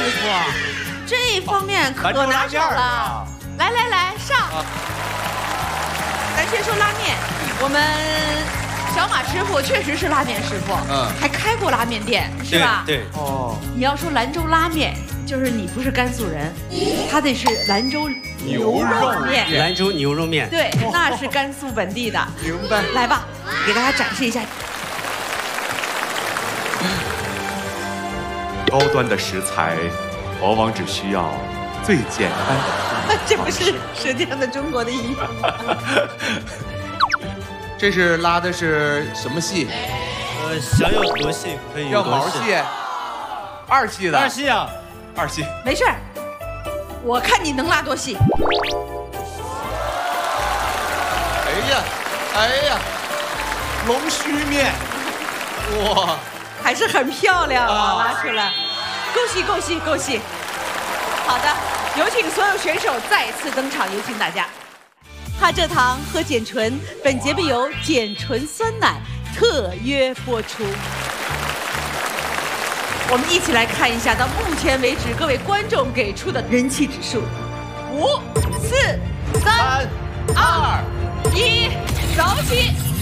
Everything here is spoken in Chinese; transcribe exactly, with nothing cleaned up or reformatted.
傅，这方面可拿手了。来来来，上。咱先说拉面，我们小马师傅确实是拉面师傅，嗯，还开过拉面店，是吧？ 对。哦。 你要说兰州拉面，就是你不是甘肃人，他得是兰州牛肉面。 兰州牛肉面。 对，那是甘肃本地的。 明白。 来吧，给大家展示一下。 高端的食材，往往只需要最简单的。 这不是《舌尖的中国》的音乐吗？ 这是拉的是什么戏？ 呃，想有多戏可以有多毛戏，二戏的。 二戏啊， 二戏。 没事儿，我看你能拉多细。 哎呀，哎呀，龙须面，哇， 还是很漂亮啊，拉出来，恭喜恭喜恭喜！好的，有请所有选手再次登场，有请大家。哈蔗糖和碱醇，本节目由碱醇酸奶特约播出。我们一起来看一下，到目前为止各位观众给出的人气指数：五、四、三、二、一，走起！